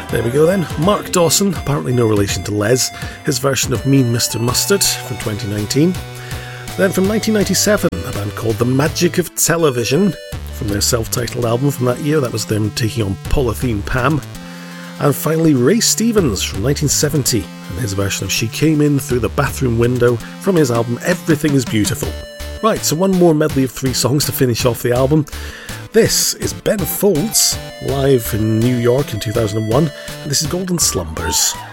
There we go then. Mark Dawson, apparently no relation to Les, his version of Mean Mr. Mustard from 2019. Then from 1997, a band called The Magic of Television, from their self-titled album from that year. That was them taking on Polythene Pam. And finally, Ray Stevens from 1970, and his version of She Came In Through the Bathroom Window from his album Everything Is Beautiful. Right, so one more medley of 3 songs to finish off the album. This is Ben Folds, live in New York in 2001, and this is Golden Slumbers.